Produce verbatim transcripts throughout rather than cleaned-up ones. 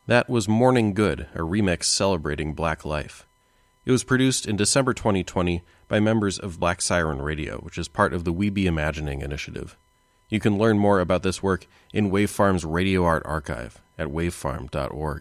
That was Morning Good, a remix celebrating Black life. It was produced in December twenty twenty by members of Black Siren Radio, which is part of the We Be Imagining initiative. You can learn more about this work in Wavefarm's Radio Art Archive at wavefarm dot org.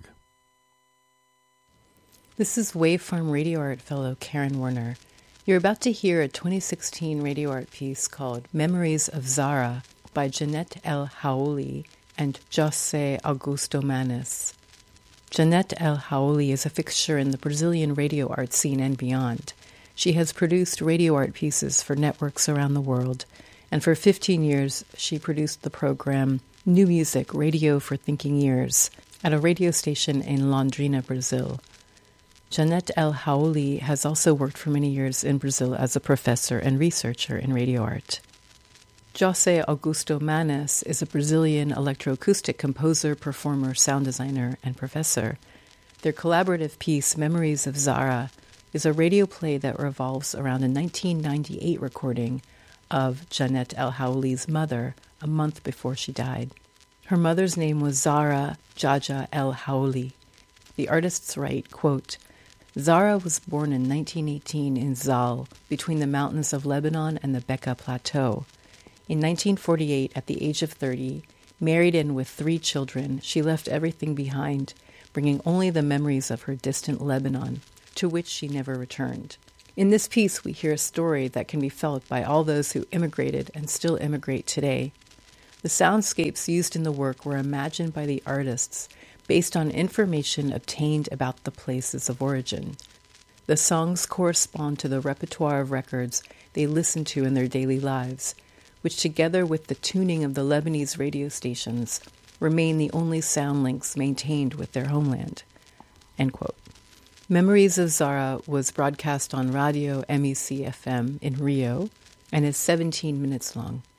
This is Wavefarm Radio Art fellow Karen Werner. You're about to hear a twenty sixteen radio art piece called Memories of Zara by Jeanette El Haouli and José Augusto Manes. Jeanette El Haouli is a fixture in the Brazilian radio art scene and beyond. She has produced radio art pieces for networks around the world, and for fifteen years she produced the program New Music Radio for Thinking Ears at a radio station in Londrina, Brazil. Jeanette El Haouli has also worked for many years in Brazil as a professor and researcher in radio art. José Augusto Manes is a Brazilian electroacoustic composer, performer, sound designer, and professor. Their collaborative piece, Memories of Zara, is a radio play that revolves around a nineteen ninety-eight recording of Jeanette El Haouli's mother a month before she died. Her mother's name was Zara Jaja El Haouli. The artists write, quote, Zara was born in nineteen eighteen in Zal, between the mountains of Lebanon and the Bekaa Plateau. In nineteen forty-eight, at the age of thirty, married and with three children, she left everything behind, bringing only the memories of her distant Lebanon, to which she never returned. In this piece, we hear a story that can be felt by all those who immigrated and still immigrate today. The soundscapes used in the work were imagined by the artists based on information obtained about the places of origin. The songs correspond to the repertoire of records they listen to in their daily lives, which together with the tuning of the Lebanese radio stations remain the only sound links maintained with their homeland. End quote. Memories of Zara was broadcast on Radio M E C F M in Rio and is seventeen minutes long.